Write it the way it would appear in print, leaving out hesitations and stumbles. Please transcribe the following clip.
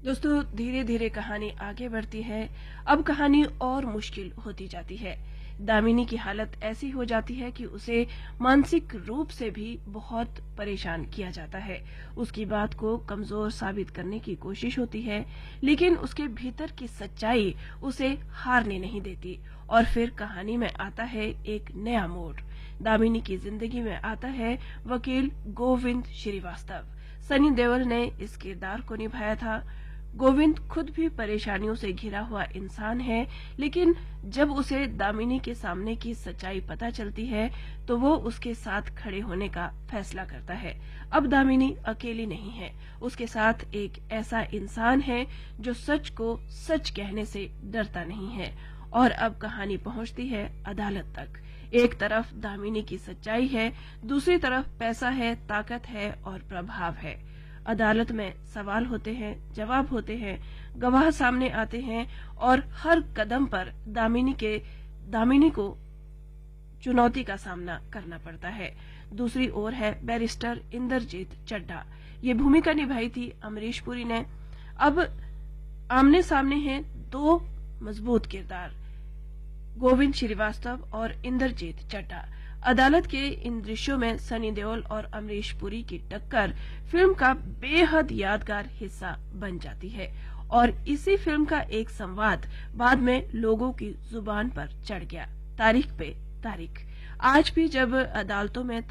दोस्तों, धीरे धीरे कहानी आगे बढ़ती है। अब कहानी और मुश्किल होती जाती है। दामिनी की हालत ऐसी हो जाती है कि उसे मानसिक रूप से भी बहुत परेशान किया जाता है। उसकी बात को कमजोर साबित करने की कोशिश होती है, लेकिन उसके भीतर की सच्चाई उसे हारने नहीं देती। और फिर कहानी में आता है एक नया मोड़। दामिनी की जिंदगी में आता है वकील गोविंद श्रीवास्तव। सनी देओल ने इस किरदार को निभाया था। गोविंद खुद भी परेशानियों से घिरा हुआ इंसान है, लेकिन जब उसे दामिनी के सामने की सच्चाई पता चलती है तो वो उसके साथ खड़े होने का फैसला करता है। अब दामिनी अकेली नहीं है, उसके साथ एक ऐसा इंसान है जो सच को सच कहने से डरता नहीं है। और अब कहानी पहुंचती है अदालत तक। एक तरफ दामिनी की सच्चाई है, दूसरी तरफ पैसा है, ताकत है और प्रभाव है। अदालत में सवाल होते हैं, जवाब होते हैं, गवाह सामने आते हैं और हर कदम पर दामिनी को चुनौती का सामना करना पड़ता है। दूसरी ओर है बैरिस्टर इंद्रजीत चड्ढा। ये भूमिका निभाई थी अमरीश पुरी ने। अब आमने सामने हैं दो मजबूत किरदार, गोविंद श्रीवास्तव और इंद्रजीत चड्ढा। अदालत के इन दृश्यों में सनी देओल और अमरीश पुरी की टक्कर फिल्म का बेहद यादगार हिस्सा बन जाती है। और इसी फिल्म का एक संवाद बाद में लोगों की जुबान पर चढ़ गया, तारीख पे तारीख। आज भी जब अदालतों में